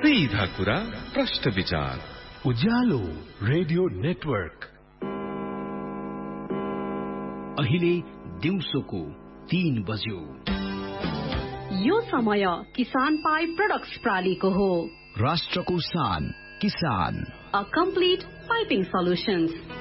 सीधा कुरा प्रश्न विचार उज्यालो रेडियो नेटवर्क अहिले दिउँसोको 3 बज्यो। यो समय किसान पाइप प्रोडक्ट्स प्रालीको हो। राष्ट्रको शान किसान। A complete piping solutions.